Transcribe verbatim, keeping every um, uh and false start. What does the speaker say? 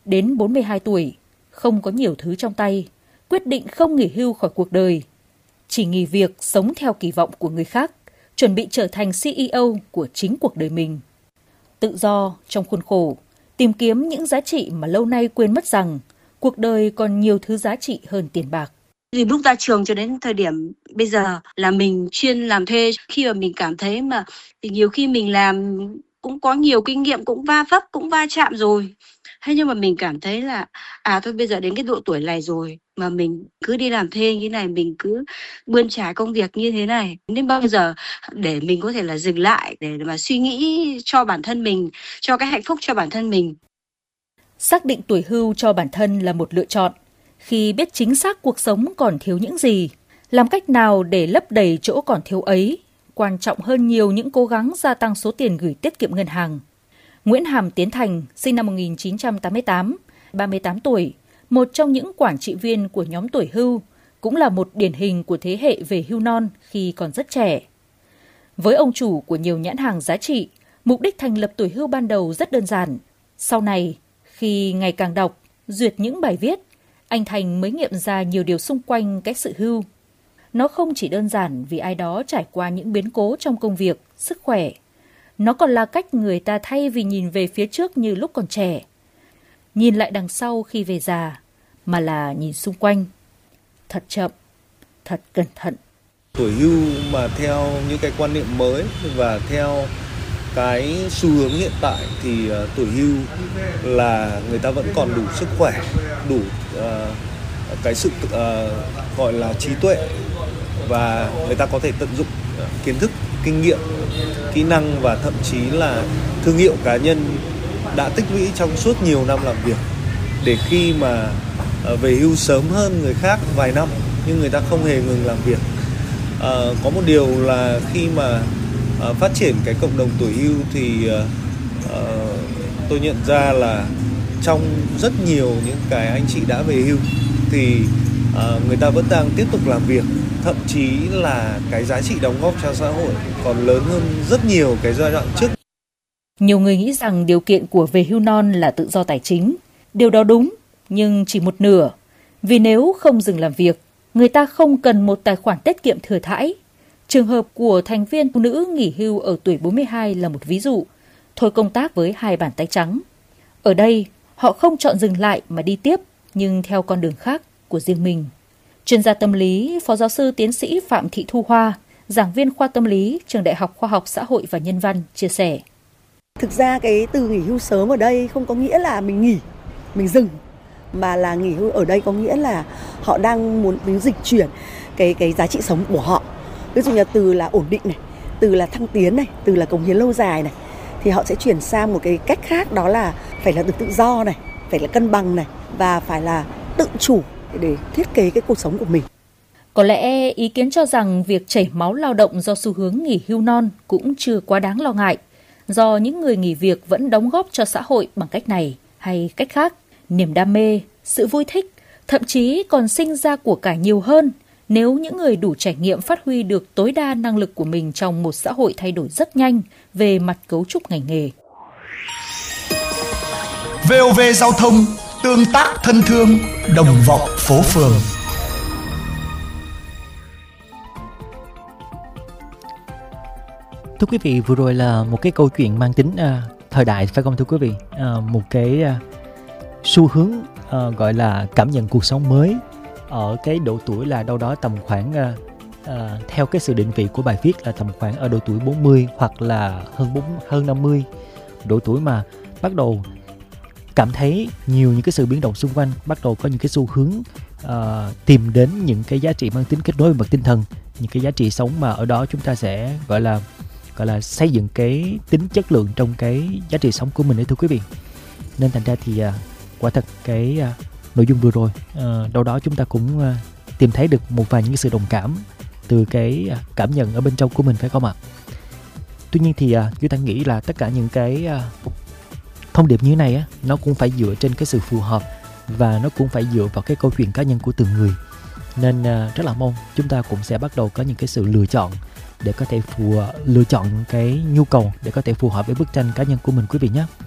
Đến bốn mươi hai tuổi, không có nhiều thứ trong tay, quyết định không nghỉ hưu khỏi cuộc đời. Chỉ nghỉ việc sống theo kỳ vọng của người khác, chuẩn bị trở thành xê e ô của chính cuộc đời mình. Tự do trong khuôn khổ, tìm kiếm những giá trị mà lâu nay quên mất rằng cuộc đời còn nhiều thứ giá trị hơn tiền bạc. Từ lúc ra trường cho đến thời điểm bây giờ là mình chuyên làm thuê, khi mà mình cảm thấy mà thì nhiều khi mình làm cũng có nhiều kinh nghiệm, cũng va vấp, cũng va chạm rồi. Thế nhưng mà mình cảm thấy là à thôi bây giờ đến cái độ tuổi này rồi mà mình cứ đi làm thuê như này, mình cứ bươn trải công việc như thế này, đến bao giờ để mình có thể là dừng lại để mà suy nghĩ cho bản thân mình, cho cái hạnh phúc cho bản thân mình. Xác định tuổi hưu cho bản thân là một lựa chọn. Khi biết chính xác cuộc sống còn thiếu những gì, làm cách nào để lấp đầy chỗ còn thiếu ấy, quan trọng hơn nhiều những cố gắng gia tăng số tiền gửi tiết kiệm ngân hàng. Nguyễn Hàm Tiến Thành, sinh năm một nghìn chín trăm tám mươi tám, ba mươi tám tuổi, một trong những quản trị viên của nhóm tuổi hưu, cũng là một điển hình của thế hệ về hưu non khi còn rất trẻ. Với ông chủ của nhiều nhãn hàng giá trị, mục đích thành lập tuổi hưu ban đầu rất đơn giản. Sau này, khi ngày càng đọc, duyệt những bài viết, anh Thành mới nghiệm ra nhiều điều xung quanh cái sự hưu. Nó không chỉ đơn giản vì ai đó trải qua những biến cố trong công việc, sức khỏe. Nó còn là cách người ta thay vì nhìn về phía trước như lúc còn trẻ, nhìn lại đằng sau khi về già, mà là nhìn xung quanh. Thật chậm, thật cẩn thận. Tuổi hưu mà theo những cái quan niệm mới và theo cái xu hướng hiện tại thì uh, tuổi hưu là người ta vẫn còn đủ sức khỏe, đủ uh, cái sự uh, gọi là trí tuệ, và người ta có thể tận dụng uh, kiến thức, kinh nghiệm, kỹ năng và thậm chí là thương hiệu cá nhân đã tích lũy trong suốt nhiều năm làm việc, để khi mà uh, về hưu sớm hơn người khác vài năm nhưng người ta không hề ngừng làm việc. Uh, có một điều là khi mà uh, phát triển cái cộng đồng tuổi hưu thì uh, uh, tôi nhận ra là trong rất nhiều những cái anh chị đã về hưu thì uh, người ta vẫn đang tiếp tục làm việc, thậm chí là cái giá trị đóng góp cho xã hội còn lớn hơn rất nhiều cái giai đoạn trước. Nhiều người nghĩ rằng điều kiện của về hưu non là tự do tài chính. Điều đó đúng, nhưng chỉ một nửa. Vì nếu không dừng làm việc, người ta không cần một tài khoản tiết kiệm thừa thãi. Trường hợp của thành viên phụ nữ nghỉ hưu ở tuổi bốn mươi hai là một ví dụ. Thôi công tác với hai bàn tay trắng. Ở đây, họ không chọn dừng lại mà đi tiếp, nhưng theo con đường khác của riêng mình. Chuyên gia tâm lý, Phó giáo sư tiến sĩ Phạm Thị Thu Hoa, giảng viên khoa tâm lý, Trường Đại học Khoa học Xã hội và Nhân văn, chia sẻ. Thực ra cái từ nghỉ hưu sớm ở đây không có nghĩa là mình nghỉ, mình dừng, mà là nghỉ hưu ở đây có nghĩa là họ đang muốn, muốn dịch chuyển cái, cái giá trị sống của họ. Ví dụ như từ là ổn định này, từ là thăng tiến này, từ là cống hiến lâu dài này, thì họ sẽ chuyển sang một cái cách khác, đó là phải là được tự do này, phải là cân bằng này, và phải là tự chủ để thiết kế cái cuộc sống của mình. Có lẽ ý kiến cho rằng việc chảy máu lao động do xu hướng nghỉ hưu non cũng chưa quá đáng lo ngại, do những người nghỉ việc vẫn đóng góp cho xã hội bằng cách này hay cách khác. Niềm đam mê, sự vui thích, thậm chí còn sinh ra của cải nhiều hơn nếu những người đủ trải nghiệm phát huy được tối đa năng lực của mình trong một xã hội thay đổi rất nhanh về mặt cấu trúc ngành nghề. vê o vê Giao thông, tương tác thân thương, đồng vọng phố phường. Thưa quý vị, vừa rồi là một cái câu chuyện mang tính uh, thời đại, phải không thưa quý vị? Uh, một cái uh, xu hướng uh, gọi là cảm nhận cuộc sống mới ở cái độ tuổi là đâu đó tầm khoảng uh, uh, theo cái sự định vị của bài viết là tầm khoảng ở độ tuổi bốn mươi hoặc là hơn bốn hơn năm mươi, độ tuổi mà bắt đầu cảm thấy nhiều những cái sự biến động xung quanh, bắt đầu có những cái xu hướng uh, tìm đến những cái giá trị mang tính kết nối về mặt tinh thần, những cái giá trị sống mà ở đó chúng ta sẽ gọi là gọi là xây dựng cái tính chất lượng trong cái giá trị sống của mình đấy thưa quý vị. Nên thành ra thì uh, quả thật cái uh, nội dung vừa rồi uh, đâu đó chúng ta cũng uh, tìm thấy được một vài những cái sự đồng cảm từ cái uh, cảm nhận ở bên trong của mình, phải không ạ? Tuy nhiên thì uh, chúng ta nghĩ là tất cả những cái uh, thông điệp như thế này á, nó cũng phải dựa trên cái sự phù hợp và nó cũng phải dựa vào cái câu chuyện cá nhân của từng người. Nên uh, rất là mong chúng ta cũng sẽ bắt đầu có những cái sự lựa chọn để có thể phù lựa chọn cái nhu cầu để có thể phù hợp với bức tranh cá nhân của mình quý vị nhé.